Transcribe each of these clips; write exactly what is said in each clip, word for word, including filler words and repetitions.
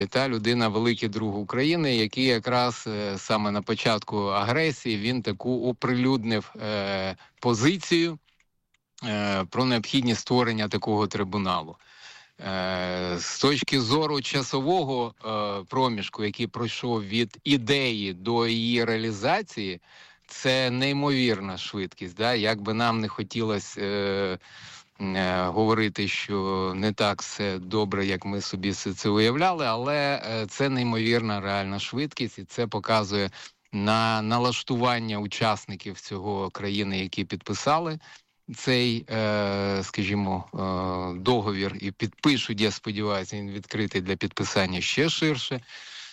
та людина великий друг України, який якраз саме на початку агресії він таку оприлюднив е, позицію е, про необхідність створення такого трибуналу. Е, з точки зору часового е, проміжку, який пройшов від ідеї до її реалізації, це неймовірна швидкість. Да? Як би нам не хотілося е, е, говорити, що не так все добре, як ми собі все це уявляли, але е, це неймовірна реальна швидкість, і це показує на налаштування учасників цього країни, які підписали цей, е, скажімо, е, договір і підпишуть, я сподіваюся, він відкритий для підписання ще ширше.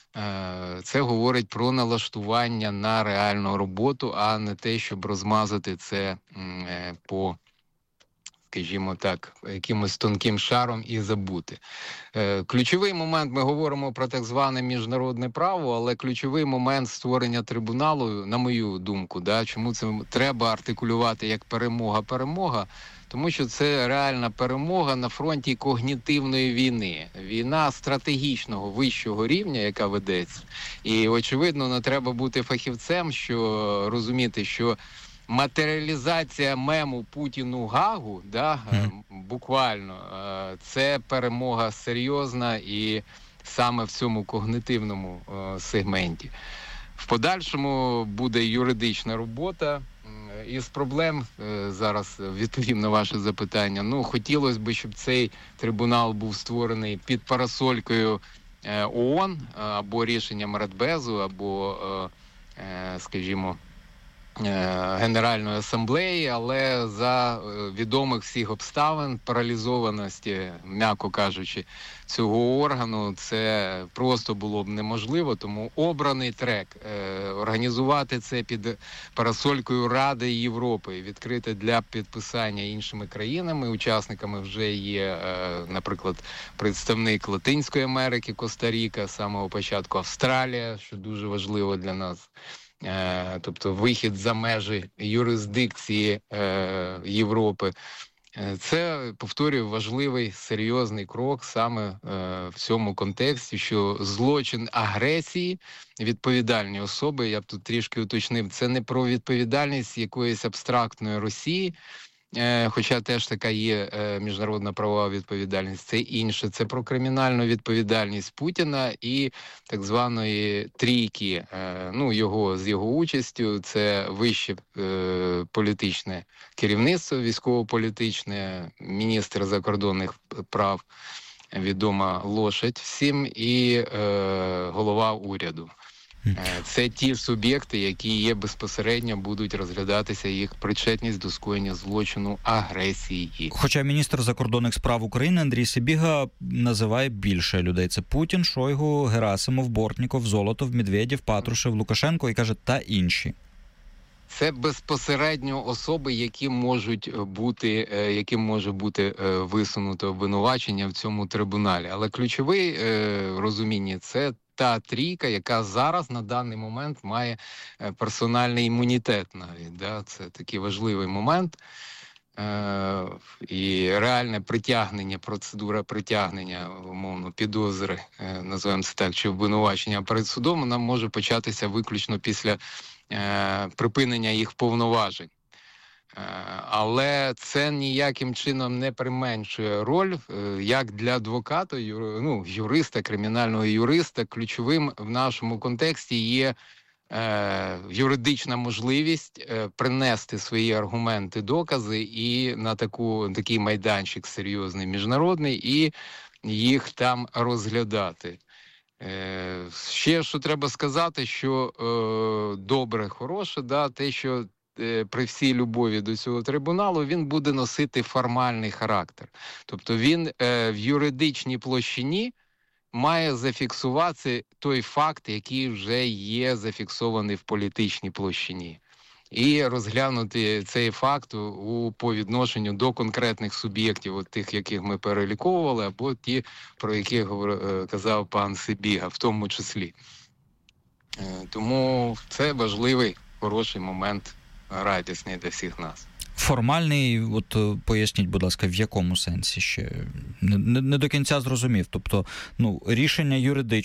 Це говорить про налаштування на реальну роботу, а не те, щоб розмазати це по, скажімо так, якимось тонким шаром і забути. Ключовий момент, ми говоримо про так зване міжнародне право, але ключовий момент створення трибуналу, на мою думку, да, чому це треба артикулювати як перемога-перемога, тому що це реальна перемога на фронті когнітивної війни. Війна стратегічного вищого рівня, яка ведеться. І, очевидно, не треба бути фахівцем, що розуміти, що матеріалізація мему Путіну Гагу, да, mm. буквально, це перемога серйозна і саме в цьому когнитивному сегменті. В подальшому буде юридична робота. Із проблем, зараз відповім на ваше запитання, ну, хотілося б, щоб цей трибунал був створений під парасолькою ООН, або рішенням Радбезу, або, скажімо, Генеральної асамблеї, але за відомих всіх обставин, паралізованості, м'яко кажучи, цього органу, це просто було б неможливо, тому обраний трек – організувати це під парасолькою Ради Європи, відкрити для підписання іншими країнами. Учасниками вже є, наприклад, представник Латинської Америки, Коста-Ріка, з самого початку Австралія, що дуже важливо для нас. Тобто вихід за межі юрисдикції е, Європи. Це, повторюю, важливий, серйозний крок саме е, в цьому контексті, що злочин агресії, відповідальні особи, я б тут трішки уточнив, це не про відповідальність якоїсь абстрактної Росії, е, хоча теж така є е, міжнародна правова відповідальність, це інше, це про кримінальну відповідальність Путіна і так званої трійки, е, ну, його, з його участю, це вище е, політичне керівництво, військово-політичне, міністр закордонних прав, відома лошадь всім, і е, голова уряду. Це ті суб'єкти, які є безпосередньо, будуть розглядатися їх причетність до скоєння злочину агресії. Хоча міністр закордонних справ України Андрій Сибіга називає більше людей. Це Путін, Шойгу, Герасимов, Бортніков, Золотов, Медведєв, Патрушев, Лукашенко і, каже, та інші. Це безпосередньо особи, які можуть бути, яким може бути висунуто обвинувачення в цьому трибуналі. Але ключовий розуміння – це та трійка, яка зараз на даний момент має персональний імунітет навіть. Да? Це такий важливий момент. Е- і реальне притягнення, процедура притягнення, умовно, підозри, е- називаємо це так, чи обвинувачення перед судом, вона може початися виключно після е- припинення їх повноважень. Але це ніяким чином не применшує роль, як для адвоката, ну, юриста, кримінального юриста, ключовим в нашому контексті є е, юридична можливість е, принести свої аргументи, докази і на таку, такий майданчик серйозний міжнародний, і їх там розглядати. Е, ще що треба сказати, що е, добре, хороше, да, те, що при всій любові до цього трибуналу, він буде носити формальний характер. Тобто він е, в юридичній площині має зафіксувати той факт, який вже є зафіксований в політичній площині. І розглянути цей факт у, по відношенню до конкретних суб'єктів, от тих, яких ми переліковували, або ті, про яких говор, казав пан Сибіга, в тому числі. Е, тому це важливий, хороший момент, радісний для всіх нас. Формальний, от поясніть, будь ласка, в якому сенсі ще? Не, не, не до кінця зрозумів. Тобто, ну, рішення юридичне